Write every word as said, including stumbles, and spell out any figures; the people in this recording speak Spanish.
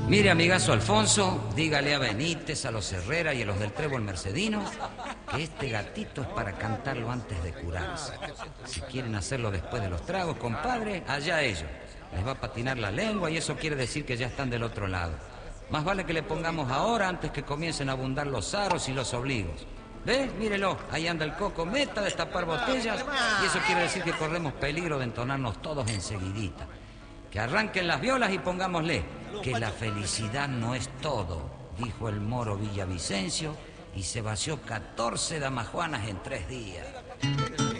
Mire, amigazo Alfonso, dígale a Benítez, a los Herrera y a los del Trébol Mercedino que este gatito es para cantarlo antes de curarse. Si quieren hacerlo después de los tragos, compadre, allá ellos. Les va a patinar la lengua y eso quiere decir que ya están del otro lado. Más vale que le pongamos ahora antes que comiencen a abundar los aros y los obligos. ¿Ve? Mírelo, ahí anda el coco, meta a destapar botellas y eso quiere decir que corremos peligro de entonarnos todos enseguidita. Que arranquen las violas y pongámosle que la felicidad no es todo, dijo el moro Villavicencio y se vació catorce damajuanas en tres días.